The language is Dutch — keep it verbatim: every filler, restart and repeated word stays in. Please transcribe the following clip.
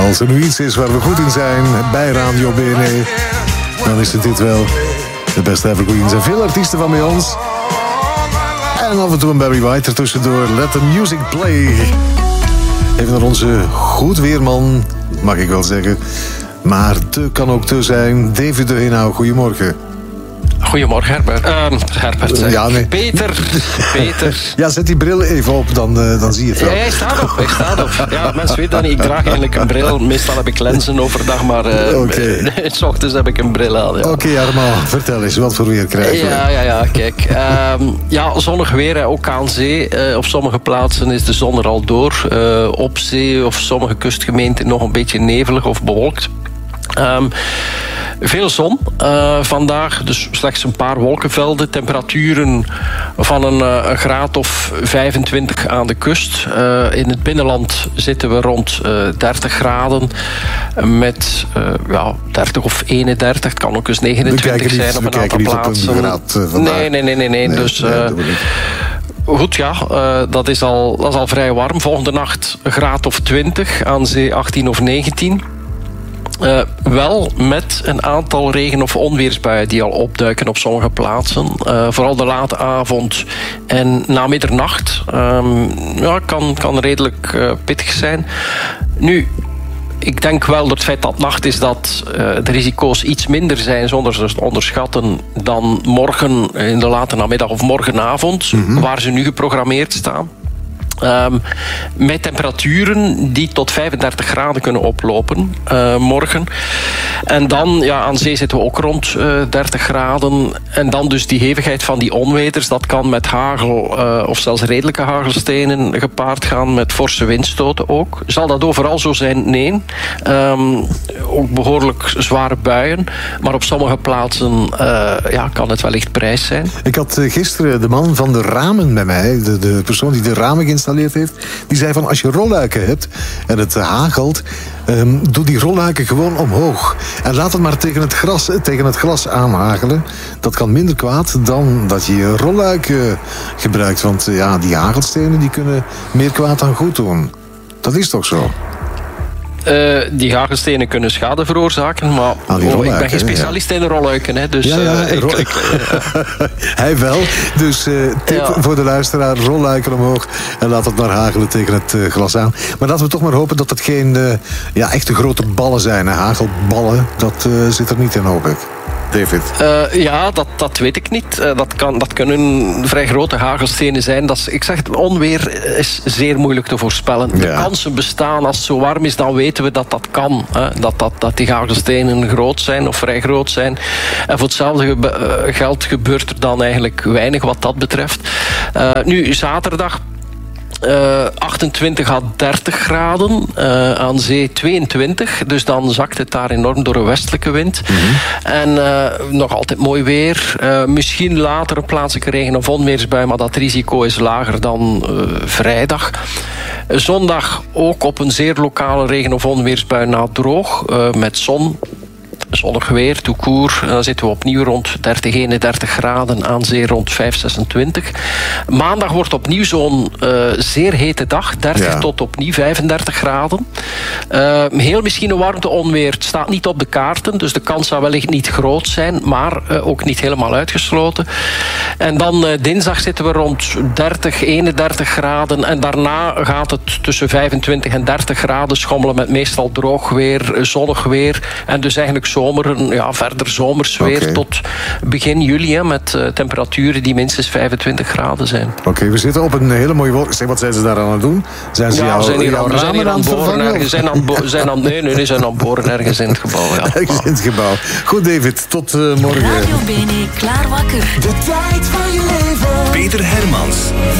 Als er nu iets is waar we goed in zijn bij Radio B N E, dan is het dit wel. De beste evergreens en veel artiesten van bij ons. En af en toe een Barry White ertussendoor. Let the music play. Even naar onze goed weerman, mag ik wel zeggen. Maar te kan ook te zijn. David de Heenau, goedemorgen. Goedemorgen, Herbert. Uh, Herbert, zeg. Ja, nee. Peter. Peter. Ja, zet die bril even op, dan, uh, dan zie je het wel. Ja, hij staat op, hij staat op. Ja, mensen weten dat niet. Ik draag eigenlijk een bril. Meestal heb ik lenzen overdag, maar uh, okay. s ochtends heb ik een bril aan. Ja. Oké, okay, Armand, vertel eens, wat voor weer krijgen we? Ja, ja, ja, kijk. Uh, ja, zonnig weer, ook aan zee. Uh, op sommige plaatsen is de zon er al door. Uh, op zee of sommige kustgemeenten nog een beetje nevelig of bewolkt. Um, veel zon uh, vandaag, dus slechts een paar wolkenvelden. Temperaturen van een, uh, een graad of vijfentwintig aan de kust. Uh, in het binnenland zitten we rond uh, dertig graden. Met uh, ja, dertig of eenendertig, het kan ook eens negenentwintig zijn niet, op een aantal plaatsen. Op een graad, uh, nee, nee, nee, nee, nee. nee dus... Uh, nee, Goed, ja, uh, dat, is al, dat is al vrij warm. Volgende nacht een graad of twintig, aan zee achttien of negentien. Uh, wel met een aantal regen- of onweersbuien die al opduiken op sommige plaatsen. Uh, vooral de late avond en na middernacht. Um, ja, kan, kan redelijk uh, pittig zijn. Nu, ik denk wel door het feit dat het nacht is dat uh, de risico's iets minder zijn zonder ze te onderschatten dan morgen in de late namiddag of morgenavond, mm-hmm. waar ze nu geprogrammeerd staan. Um, met temperaturen die tot vijfendertig graden kunnen oplopen uh, morgen. En dan, ja, aan zee zitten we ook rond uh, dertig graden. En dan dus die hevigheid van die onweters. Dat kan met hagel uh, of zelfs redelijke hagelstenen gepaard gaan. Met forse windstoten ook. Zal dat overal zo zijn? Nee. Um, ook behoorlijk zware buien. Maar op sommige plaatsen uh, ja, kan het wellicht prijs zijn. Ik had uh, gisteren de man van de ramen bij mij. De, de persoon die de ramen geïnstalleerd heeft, die zei van als je rolluiken hebt en het hagelt, um, doe die rolluiken gewoon omhoog. En laat het maar tegen het gras, tegen het glas aanhagelen. Dat kan minder kwaad dan dat je je rolluiken uh, gebruikt. Want uh, ja, die hagelstenen die kunnen meer kwaad dan goed doen. Dat is toch zo? Uh, die hagelstenen kunnen schade veroorzaken, maar ah, oh, ik ben geen specialist ja. in de rolluiken. Hè, dus, ja, ja, uh, ik, ro- ik, uh, Hij wel, dus uh, tip ja. voor de luisteraar, rolluiken omhoog en laat het maar hagelen tegen het uh, glas aan. Maar laten we toch maar hopen dat het geen uh, ja, echte grote ballen zijn. Hè. Hagelballen, dat uh, zit er niet in, hoop ik. David? Uh, ja, dat, dat weet ik niet. Uh, dat, kan, dat kunnen vrij grote hagelstenen zijn. Dat is, ik zeg, het onweer is zeer moeilijk te voorspellen. Ja. De kansen bestaan. Als het zo warm is, dan weten we dat dat kan. Hè. Dat, dat, dat die hagelstenen groot zijn of vrij groot zijn. En voor hetzelfde gebe- uh, geld gebeurt er dan eigenlijk weinig wat dat betreft. Uh, nu, zaterdag... Uh, achtentwintig à dertig graden, uh, aan zee tweeëntwintig. Dus dan zakt het daar enorm door een westelijke wind. Mm-hmm. En uh, nog altijd mooi weer. Uh, misschien later een plaatselijke regen- of onweersbui, maar dat risico is lager dan uh, vrijdag. Uh, zondag ook op een zeer lokale regen- of onweersbui na droog, uh, met zon. Zonnig weer, tout court. Dan zitten we opnieuw rond dertig, eenendertig graden, aan zee rond vijf, zesentwintig. Maandag wordt opnieuw zo'n uh, zeer hete dag, dertig ja. tot opnieuw vijfendertig graden. Uh, heel misschien een warmte-onweer, het staat niet op de kaarten, dus de kans zou wellicht niet groot zijn, maar uh, ook niet helemaal uitgesloten. En dan uh, dinsdag zitten we rond dertig, eenendertig graden en daarna gaat het tussen vijfentwintig en dertig graden schommelen met meestal droog weer, zonnig weer en dus eigenlijk zomer, ja, verder zomers weer okay. tot begin juli, hè, met uh, temperaturen die minstens vijfentwintig graden zijn. Oké, okay, we zitten op een hele mooie wolk. Zeg, wat zijn ze daar aan het doen? Zijn ze ja, jou, we zijn hier aan, we zijn hier aan het boren ergens. Zijn aan, bo- zijn aan, nee, nee, nee, zijn aan het boren ergens in het gebouw. Ja. Ergens in het gebouw. Goed, David, tot uh, morgen. Radio B N E, klaar wakker. De tijd van je leven. Peter Hermans.